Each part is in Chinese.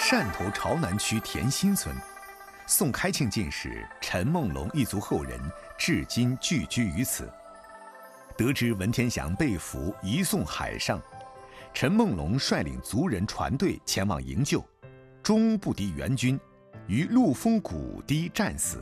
汕头潮南区田心村，宋开庆进士陈梦龙一族后人至今聚居于此。得知文天祥被俘移送海上，陈梦龙率领族人船队前往营救，终不敌援军，于陆丰谷堤战死。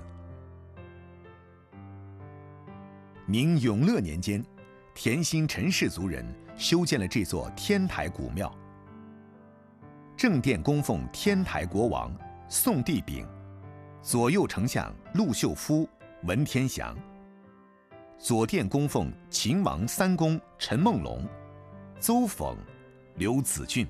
明永乐年间，田心陈氏族人修建了这座天台古庙。正殿供奉天台国王宋帝昺，左右丞相陆秀夫、文天祥；左殿供奉秦王三公陈梦龙、邹讽、刘子俊。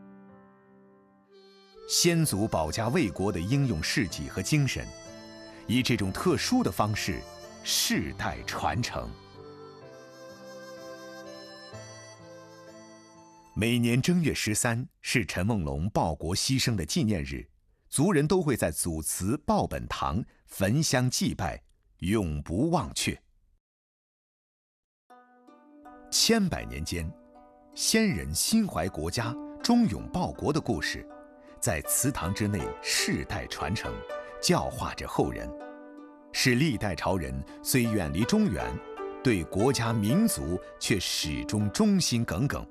先祖保家卫国的英勇事迹和精神，以这种特殊的方式世代传承。每年正月13是陈梦龙报国牺牲的纪念日，族人都会在祖祠报本堂焚香祭拜，永不忘却。千百年间，先人心怀国家、忠勇报国的故事，在祠堂之内世代传承，教化着后人，使历代朝人虽远离中原，对国家民族却始终忠心耿耿。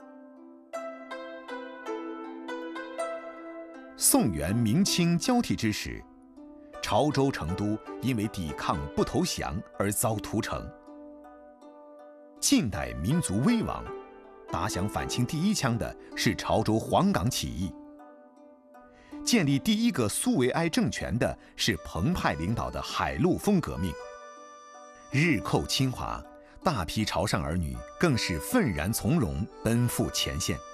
宋元明清交替之时，潮州成都因为抵抗不投降而遭屠城。近代民族危亡，打响反清第一枪的是潮州黄岗起义。建立第一个苏维埃政权的是彭湃领导的海陆丰革命。日寇侵华，大批潮汕儿女更是愤然从容，奔赴前线。